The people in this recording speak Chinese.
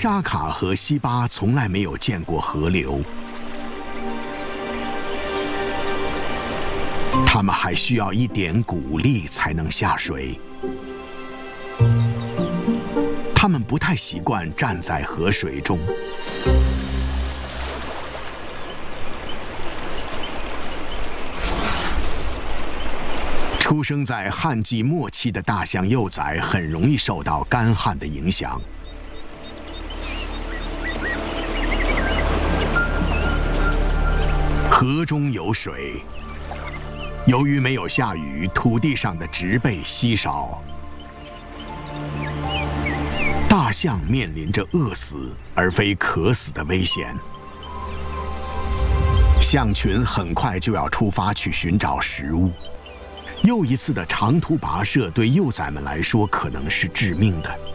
沙卡和西巴从来没有见过河流，他们还需要一点鼓励才能下水。他们不太习惯站在河水中。出生在旱季末期的大象幼崽很容易受到干旱的影响。河中有水，由于没有下雨，土地上的植被稀少，大象面临着饿死而非渴死的危险。象群很快就要出发去寻找食物。又一次的长途跋涉对幼崽们来说可能是致命的。